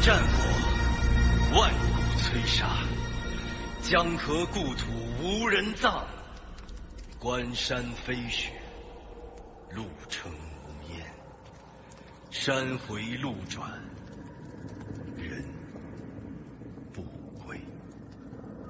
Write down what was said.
战火，万古摧杀。江河故土无人葬，关山飞雪，路程无烟。山回路转，人